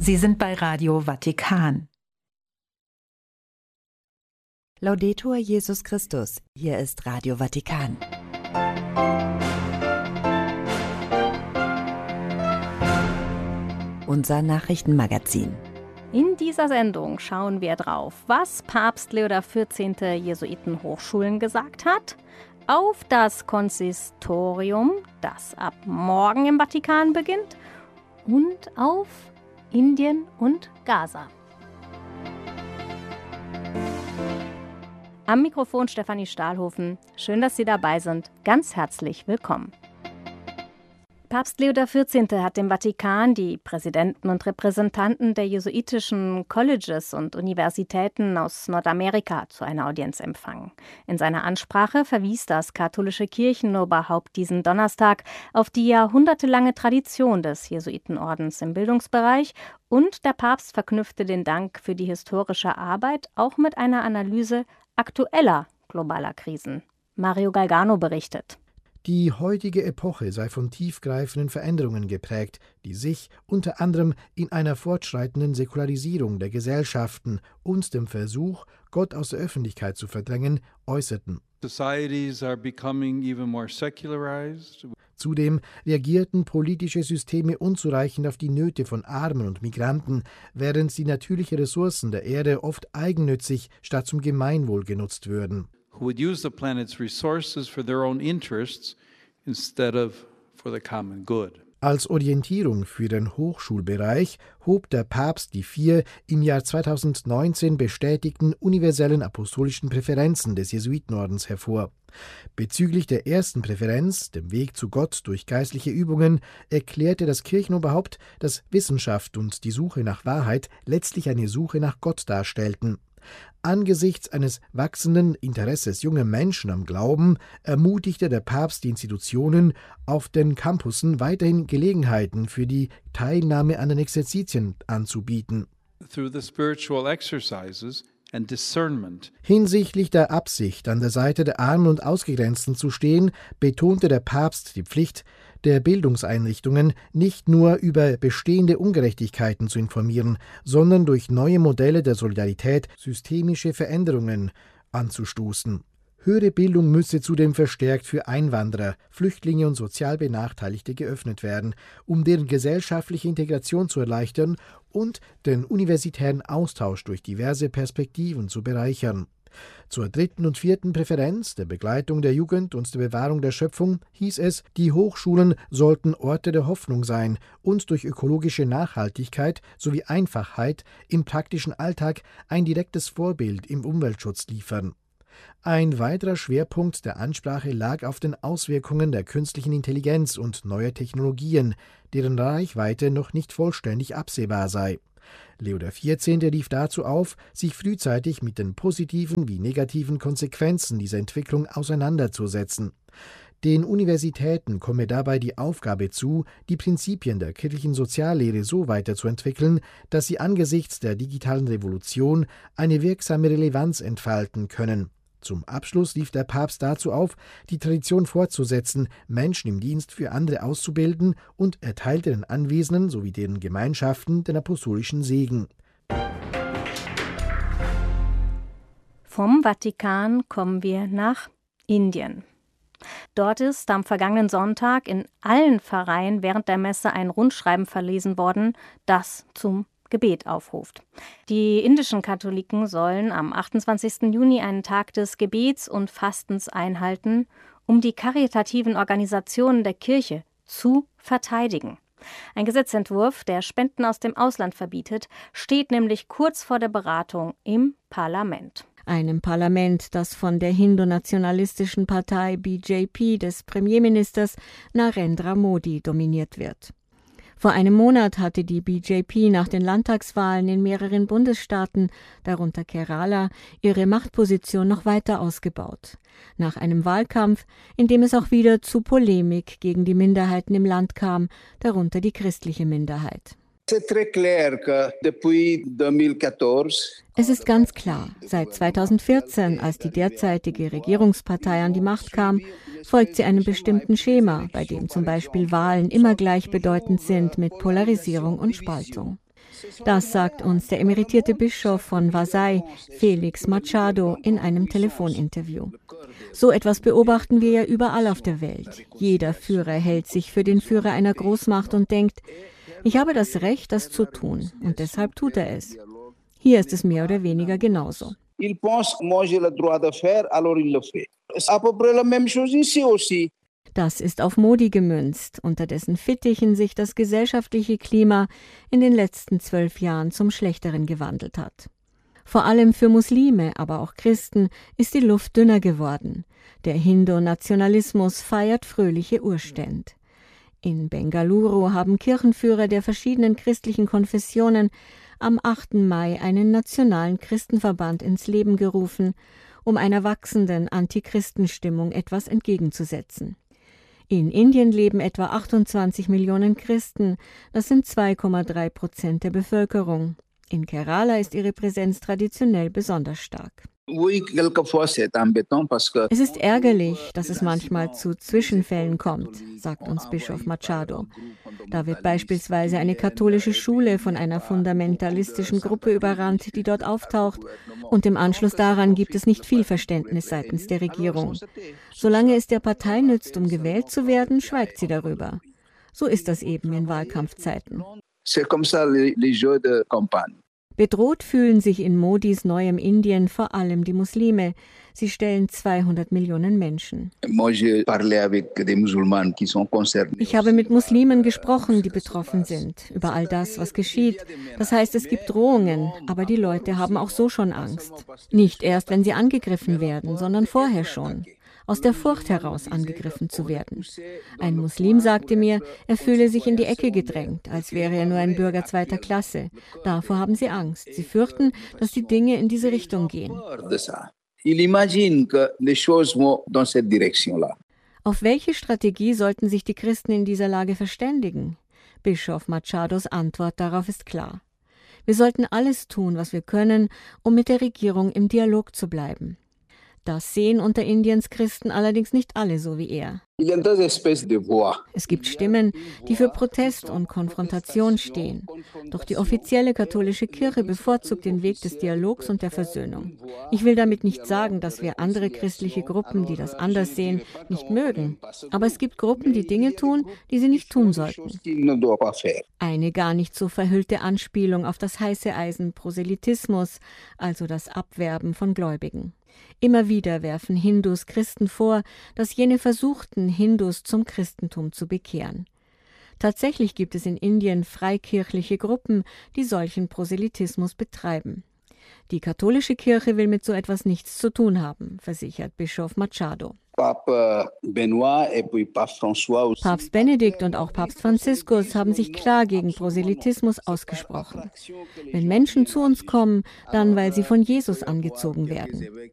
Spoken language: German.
Sie sind bei Radio Vatikan. Laudetur Jesus Christus, hier ist Radio Vatikan. Unser Nachrichtenmagazin. In dieser Sendung schauen wir drauf, was Papst Leo XIV. Jesuitenhochschulen gesagt hat, auf das Konsistorium, das ab morgen im Vatikan beginnt, und auf Indien und Gaza. Am Mikrofon Stefanie Stahlhofen. Schön, dass Sie dabei sind. Ganz herzlich willkommen. Papst Leo XIV. Hat im Vatikan die Präsidenten und Repräsentanten der jesuitischen Colleges und Universitäten aus Nordamerika zu einer Audienz empfangen. In seiner Ansprache verwies das katholische Kirchenoberhaupt diesen Donnerstag auf die jahrhundertelange Tradition des Jesuitenordens im Bildungsbereich und der Papst verknüpfte den Dank für die historische Arbeit auch mit einer Analyse aktueller globaler Krisen. Mario Galgano berichtet. Die heutige Epoche sei von tiefgreifenden Veränderungen geprägt, die sich unter anderem in einer fortschreitenden Säkularisierung der Gesellschaften und dem Versuch, Gott aus der Öffentlichkeit zu verdrängen, äußerten. Zudem reagierten politische Systeme unzureichend auf die Nöte von Armen und Migranten, während die natürlichen Ressourcen der Erde oft eigennützig statt zum Gemeinwohl genutzt würden. Who would use the planet's resources for their own interests instead of for the common good. Als Orientierung für den Hochschulbereich hob der Papst die 4 im Jahr 2019 bestätigten universellen apostolischen Präferenzen des Jesuitenordens hervor. Bezüglich der ersten Präferenz, dem Weg zu Gott durch geistliche Übungen, erklärte das Kirchenoberhaupt, dass Wissenschaft und die Suche nach Wahrheit letztlich eine Suche nach Gott darstellten. Angesichts eines wachsenden Interesses junger Menschen am Glauben ermutigte der Papst die Institutionen, auf den Campussen weiterhin Gelegenheiten für die Teilnahme an den Exerzitien anzubieten. Hinsichtlich der Absicht, an der Seite der Armen und Ausgegrenzten zu stehen, betonte der Papst die Pflicht der Bildungseinrichtungen, nicht nur über bestehende Ungerechtigkeiten zu informieren, sondern durch neue Modelle der Solidarität systemische Veränderungen anzustoßen. Höhere Bildung müsse zudem verstärkt für Einwanderer, Flüchtlinge und sozial Benachteiligte geöffnet werden, um deren gesellschaftliche Integration zu erleichtern und den universitären Austausch durch diverse Perspektiven zu bereichern. Zur 3. und 4. Präferenz, der Begleitung der Jugend und der Bewahrung der Schöpfung, hieß es, die Hochschulen sollten Orte der Hoffnung sein und durch ökologische Nachhaltigkeit sowie Einfachheit im praktischen Alltag ein direktes Vorbild im Umweltschutz liefern. Ein weiterer Schwerpunkt der Ansprache lag auf den Auswirkungen der künstlichen Intelligenz und neuer Technologien, deren Reichweite noch nicht vollständig absehbar sei. Leo XIV. Rief dazu auf, sich frühzeitig mit den positiven wie negativen Konsequenzen dieser Entwicklung auseinanderzusetzen. Den Universitäten komme dabei die Aufgabe zu, die Prinzipien der kirchlichen Soziallehre so weiterzuentwickeln, dass sie angesichts der digitalen Revolution eine wirksame Relevanz entfalten können. Zum Abschluss rief der Papst dazu auf, die Tradition fortzusetzen, Menschen im Dienst für andere auszubilden und erteilte den Anwesenden sowie deren Gemeinschaften den apostolischen Segen. Vom Vatikan kommen wir nach Indien. Dort ist am vergangenen Sonntag in allen Pfarreien während der Messe ein Rundschreiben verlesen worden, das zum Gebet aufruft. Die indischen Katholiken sollen am 28. Juni einen Tag des Gebets und Fastens einhalten, um die karitativen Organisationen der Kirche zu verteidigen. Ein Gesetzentwurf, der Spenden aus dem Ausland verbietet, steht nämlich kurz vor der Beratung im Parlament. Einem Parlament, das von der hindu-nationalistischen Partei BJP des Premierministers Narendra Modi dominiert wird. Vor einem Monat hatte die BJP nach den Landtagswahlen in mehreren Bundesstaaten, darunter Kerala, ihre Machtposition noch weiter ausgebaut. Nach einem Wahlkampf, in dem es auch wieder zu Polemik gegen die Minderheiten im Land kam, darunter die christliche Minderheit. Es ist ganz klar, seit 2014, als die derzeitige Regierungspartei an die Macht kam, folgt sie einem bestimmten Schema, bei dem zum Beispiel Wahlen immer gleichbedeutend sind mit Polarisierung und Spaltung. Das sagt uns der emeritierte Bischof von Vasai, Felix Machado, in einem Telefoninterview. So etwas beobachten wir ja überall auf der Welt. Jeder Führer hält sich für den Führer einer Großmacht und denkt, ich habe das Recht, das zu tun, und deshalb tut er es. Hier ist es mehr oder weniger genauso. Il pense, moi j'ai le droit de faire, alors il le fait. C'est à peu près la même chose ici aussi. Das ist auf Modi gemünzt, unter dessen Fittichen sich das gesellschaftliche Klima in den letzten 12 Jahren zum Schlechteren gewandelt hat. Vor allem für Muslime, aber auch Christen ist die Luft dünner geworden. Der Hindu-Nationalismus feiert fröhliche Urständ. In Bengaluru haben Kirchenführer der verschiedenen christlichen Konfessionen am 8. Mai einen nationalen Christenverband ins Leben gerufen, um einer wachsenden Antichristenstimmung etwas entgegenzusetzen. In Indien leben etwa 28 Millionen Christen, das sind 2,3% der Bevölkerung. In Kerala ist ihre Präsenz traditionell besonders stark. Es ist ärgerlich, dass es manchmal zu Zwischenfällen kommt, sagt uns Bischof Machado. Da wird beispielsweise eine katholische Schule von einer fundamentalistischen Gruppe überrannt, die dort auftaucht, und im Anschluss daran gibt es nicht viel Verständnis seitens der Regierung. Solange es der Partei nützt, um gewählt zu werden, schweigt sie darüber. So ist das eben in Wahlkampfzeiten. Bedroht fühlen sich in Modis neuem Indien vor allem die Muslime. Sie stellen 200 Millionen Menschen. Ich habe mit Muslimen gesprochen, die betroffen sind, über all das, was geschieht. Das heißt, es gibt Drohungen, aber die Leute haben auch so schon Angst. Nicht erst, wenn sie angegriffen werden, sondern vorher schon. Aus der Furcht heraus angegriffen zu werden. Ein Muslim sagte mir, er fühle sich in die Ecke gedrängt, als wäre er nur ein Bürger zweiter Klasse. Davor haben sie Angst. Sie fürchten, dass die Dinge in diese Richtung gehen. Auf welche Strategie sollten sich die Christen in dieser Lage verständigen? Bischof Machados Antwort darauf ist klar. Wir sollten alles tun, was wir können, um mit der Regierung im Dialog zu bleiben. Das sehen unter Indiens Christen allerdings nicht alle so wie er. Es gibt Stimmen, die für Protest und Konfrontation stehen. Doch die offizielle katholische Kirche bevorzugt den Weg des Dialogs und der Versöhnung. Ich will damit nicht sagen, dass wir andere christliche Gruppen, die das anders sehen, nicht mögen. Aber es gibt Gruppen, die Dinge tun, die sie nicht tun sollten. Eine gar nicht so verhüllte Anspielung auf das heiße Eisen Proselytismus, also das Abwerben von Gläubigen. Immer wieder werfen Hindus Christen vor, dass jene versuchten, Hindus zum Christentum zu bekehren. Tatsächlich gibt es in Indien freikirchliche Gruppen, die solchen Proselytismus betreiben. Die katholische Kirche will mit so etwas nichts zu tun haben, versichert Bischof Machado. Papst Benedikt und auch Papst Franziskus haben sich klar gegen Proselytismus ausgesprochen. Wenn Menschen zu uns kommen, dann weil sie von Jesus angezogen werden.